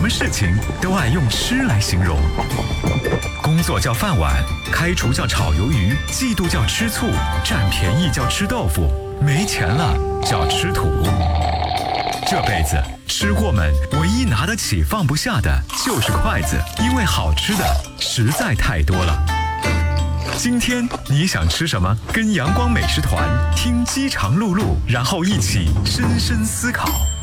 么事情都爱用吃来形容。工作叫饭碗，开除叫炒鱿鱼，嫉妒叫吃醋，占便宜叫吃豆腐，没钱了叫吃土。这辈子吃货们唯一拿得起放不下的就是筷子，因为好吃的实在太多了。今天你想吃什么？跟阳光美食团听饥肠辘辘，然后一起深深思考。